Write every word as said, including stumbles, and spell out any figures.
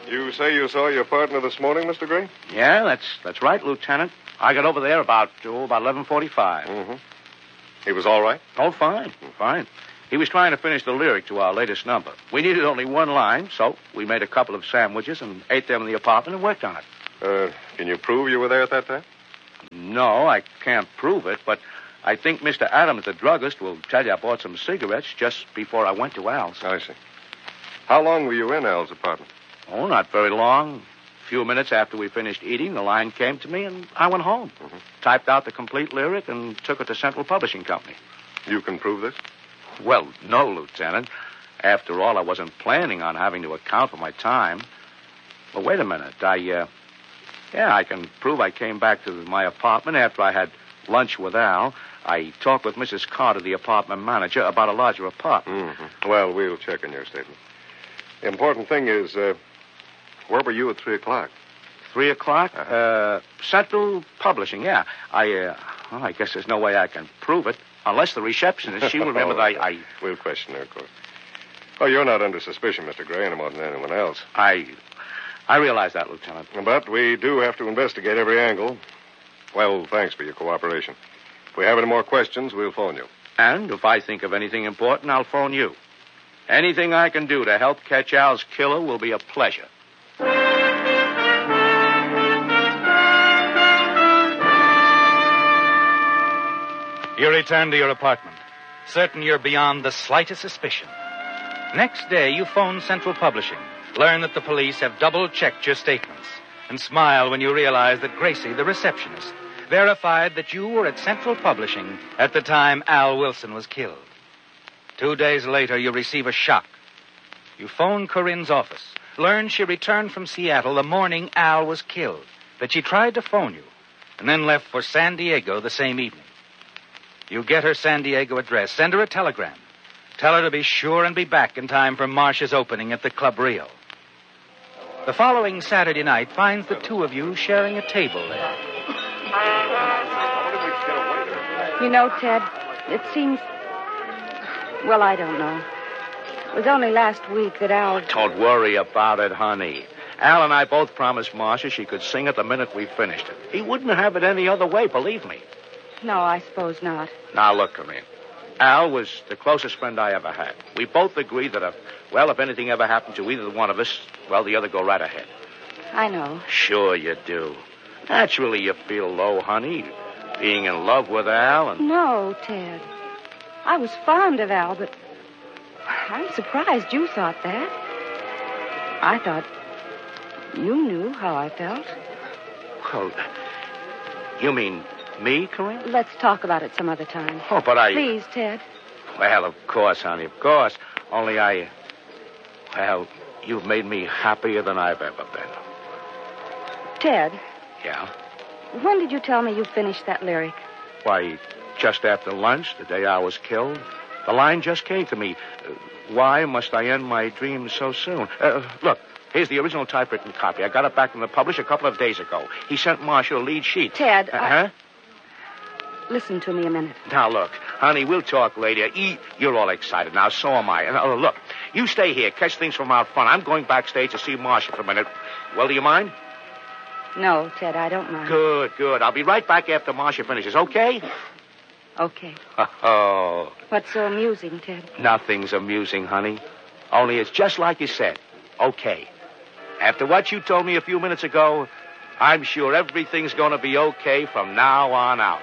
You say you saw your partner this morning, Mister Gray? Yeah, that's that's right, Lieutenant. I got over there about, oh, about eleven forty-five. Mm-hmm. He was all right? Oh, fine, fine. He was trying to finish the lyric to our latest number. We needed only one line, so we made a couple of sandwiches and ate them in the apartment and worked on it. Uh, can you prove you were there at that time? No, I can't prove it, but I think Mister Adams, the druggist, will tell you I bought some cigarettes just before I went to Al's. I see. How long were you in Al's apartment? Oh, not very long. A few minutes after we finished eating, the line came to me, and I went home. Mm-hmm. Typed out the complete lyric and took it to Central Publishing Company. You can prove this? Well, no, Lieutenant. After all, I wasn't planning on having to account for my time. Well, wait a minute. I, uh... Yeah, I can prove I came back to my apartment after I had lunch with Al. I talked with Missus Carter, the apartment manager, about a larger apartment. Mm-hmm. Well, we'll check on your statement. The important thing is, uh, where were you at three o'clock? Three o'clock? Uh-huh. Uh, Central Publishing, yeah. I, uh, well, I guess there's no way I can prove it. Unless the receptionist, she will remember oh, that I, I... We'll question her, of course. Oh, you're not under suspicion, Mister Gray, any more than anyone else. I... I realize that, Lieutenant. But we do have to investigate every angle. Well, thanks for your cooperation. If we have any more questions, we'll phone you. And if I think of anything important, I'll phone you. Anything I can do to help catch Al's killer will be a pleasure. You return to your apartment, certain you're beyond the slightest suspicion. Next day, you phone Central Publishing, learn that the police have double-checked your statements, and smile when you realize that Gracie, the receptionist, verified that you were at Central Publishing at the time Al Wilson was killed. Two days later, you receive a shock. You phone Corinne's office, learn she returned from Seattle the morning Al was killed, that she tried to phone you, and then left for San Diego the same evening. You get her San Diego address, send her a telegram. Tell her to be sure and be back in time for Marcia's opening at the Club Rio. The following Saturday night finds the two of you sharing a table there. You know, Ted, it seems... Well, I don't know. It was only last week that Al... Don't worry about it, honey. Al and I both promised Marcia she could sing it the minute we finished it. He wouldn't have it any other way, believe me. No, I suppose not. Now, look, Corinne. Al was the closest friend I ever had. We both agreed that, if, well, if anything ever happened to either one of us, well, the other go right ahead. I know. Sure you do. Naturally, you feel low, honey, being in love with Al and... No, Ted. I was fond of Al, but I'm surprised you thought that. I thought you knew how I felt. Well, you mean me, Corinne? Let's talk about it some other time. Oh, but I... Please, Ted. Well, of course, honey, of course. Only I... Well, you've made me happier than I've ever been. Ted. Yeah? When did you tell me you finished that lyric? Why, just after lunch, the day I was killed. The line just came to me. Uh, why must I end my dreams so soon? Uh, look, here's the original typewritten copy. I got it back from the publisher a couple of days ago. He sent Marcia a lead sheet. Ted, uh, I... Huh? Listen to me a minute. Now, look, honey, we'll talk later. E, you're all excited now, so am I. And, uh, look, you stay here, catch things from out front. I'm going backstage to see Marcia for a minute. Well, do you mind? No, Ted, I don't mind. Good, good. I'll be right back after Marcia finishes, okay? Okay. Oh. What's so amusing, Ted? Nothing's amusing, honey. Only it's just like you said. Okay. After what you told me a few minutes ago, I'm sure everything's going to be okay from now on out.